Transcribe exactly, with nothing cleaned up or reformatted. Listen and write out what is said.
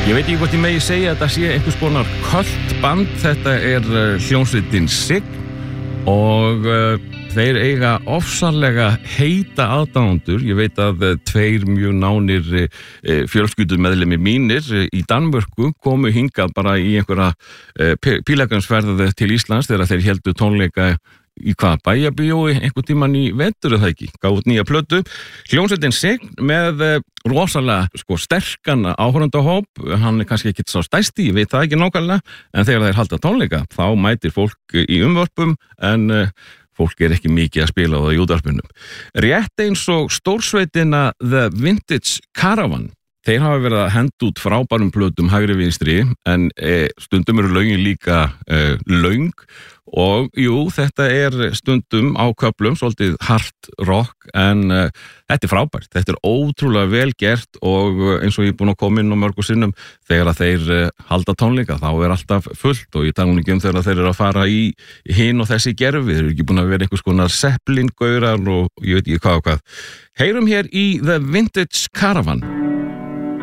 Ég veit ekki hvort ég megi segja að þetta sé einhvers konar kultband. Þetta er uh, hljómsveitin Sign og uh, þeir eiga ofsalega heita aðdáendur. Ég veit að uh, tveir mjög nánir uh, fjölskyldumeðlimir mínir uh, í Danmörku komu hingað bara í einhverja uh, pílagansferð til Íslands þegar þeir héldu tónleika í hvað bæjarbíói einhvern tímann í vetur eða ekki, gáðu nýja plötu. Hljómsveitin Sign með uh, rosalega sko, sterkan áhorfendahóp, hann er kannski ekki sá stærsti, ég veit það ekki nákvæmlega, en þegar þeir halda tónleika, þá mætir fólk í umvörpum, en uh, fólk er ekki mikið að spila á það í útvarpinu. Rétt eins og stórsveitina The Vintage Caravan, þeir hafa verið að henda út frábærum plötum hægri vinstri, en e, stundum eru lögin líka e, löng og jú, þetta er stundum á köflum, svolítið hard rock, en e, þetta er frábært, þetta er ótrúlega vel gert og eins og ég er búin að koma inn á mörgu sinnum, þegar að þeir e, halda tónleika, þá er alltaf fullt og ég tala ekki um þegar þeir eru að fara í hinn og þessi gerfi, þeir eru ekki búin að vera einhvers konar Zeppelin-gaurar og ég veit ekki hvað og hvað. Heyrum hér í The Vintage Caravan.